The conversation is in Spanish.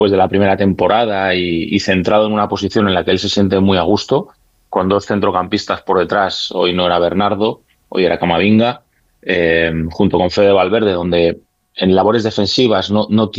de la primera temporada y centrado en una posición en la que él se siente muy a gusto, con dos centrocampistas por detrás. Hoy no era Bernardo, hoy era Camavinga, junto con Fede Valverde, donde en labores defensivas no